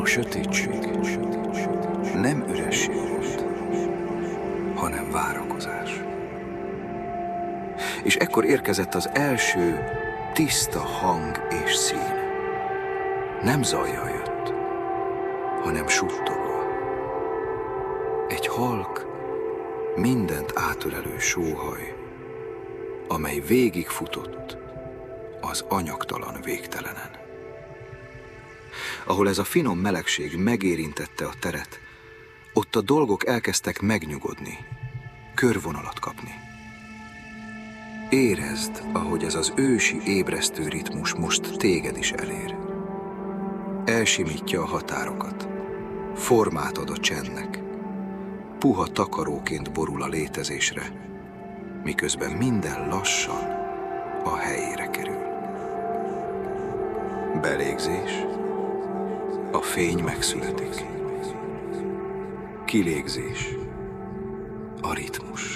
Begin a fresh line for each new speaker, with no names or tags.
A sötétség nem üresség volt, hanem várakozás. És ekkor érkezett az első tiszta hang és szín. Nem zajjal jött, hanem suttogva. Egy halk, mindent átölelő sóhaj, amely végigfutott az anyagtalan végtelenen. Ahol ez a finom melegség megérintette a teret, ott a dolgok elkezdtek megnyugodni, körvonalat kapni. Érezd, ahogy ez az ősi ébresztő ritmus most téged is elér. Elsimítja a határokat, formát ad a csendnek, puha takaróként borul a létezésre, miközben minden lassan a helyére kerül. Belégzés, a fény megszületik. Kilégzés, a ritmus.